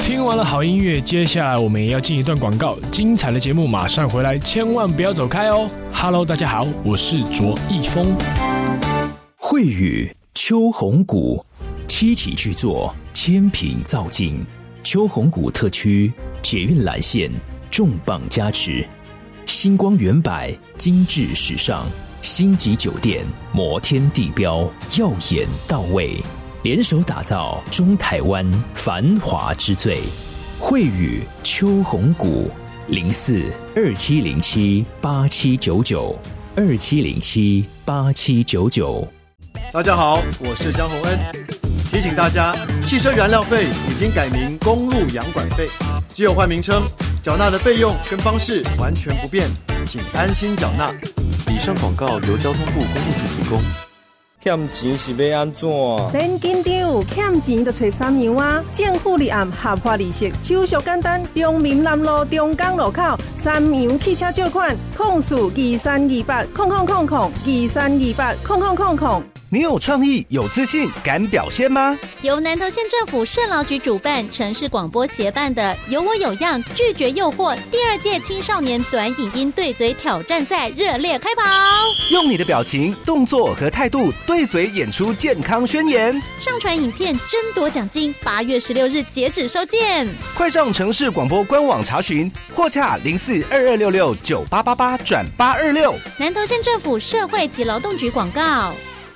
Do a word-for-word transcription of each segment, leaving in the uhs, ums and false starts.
听完了好音乐，接下来我们也要进一段广告，精彩的节目马上回来，千万不要走开哦。Hello， 大家好，我是卓一峰。 慧宇秋红谷七期巨作，千品造境，秋红谷特区捷运蓝线重磅加持，星光远百精致时尚，星级酒店摩天地标耀眼到位，联手打造中台湾繁华之最。慧宇秋红谷零四二七零七八七九九二七零七八七九九。 大家好，我是江宏恩，提醒大家，汽车燃料费已经改名公路养管费，只有换名称，缴纳的费用跟方式完全不变，请安心缴纳。 以上广告由交通部公路局提供。 欠钱是要安怎？ 免紧张，欠钱就找三洋啊！政府立案合法利息，手续简单。中民南路中港路口三洋汽车借款，控诉二三二八空空空空二三二八空空空空。 你有创意、有自信、敢表现吗？ 由南投县政府社劳局主办、城市广播协办的“有我有样，拒绝诱惑”第二届青少年短影音对嘴挑战赛热烈开跑， 用你的表情、动作和态度对嘴演出健康宣言， 上传影片争夺奖金。八月十六日截止收件， 快上城市广播官网查询，或洽零四二二六六九八八八转八二六。 南投县政府社会及劳动局广告。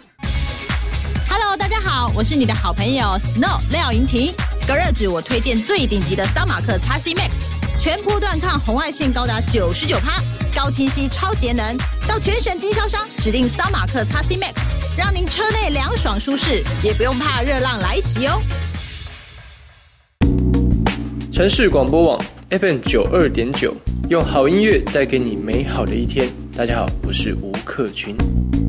Hello， 大家好，我是你的好朋友 Snow 廖莹婷。隔热纸我推荐最顶级的桑马克 X C Max， 全波段抗红外线高达 百分之九十九， 高清晰超节能，到全省经销商指定桑马克 X C Max， 让您车内凉爽舒适，也不用怕热浪来袭哦。 城市广播网 F M 九十二点九，用好音乐带给你美好的一天。大家好，我是吴克群。